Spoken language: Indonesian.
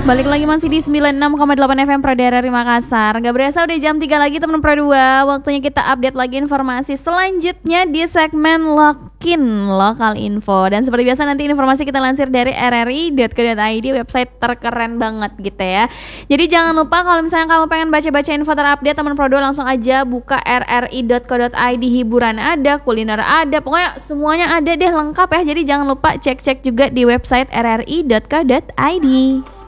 Balik lagi masih di 96,8 FM Pro Daerah Makassar. Gak berasa udah jam 3 lagi teman Pro 2. Waktunya kita update lagi informasi selanjutnya di segmen Lokin Lokal Info. Dan seperti biasa nanti informasi kita lansir dari rri.co.id, website terkeren banget gitu ya. Jadi jangan lupa kalau misalnya kamu pengen baca-baca info terupdate teman Pro 2, langsung aja buka rri.co.id. Hiburan ada, kuliner ada, pokoknya semuanya ada deh, lengkap ya. Jadi jangan lupa cek-cek juga di website rri.co.id.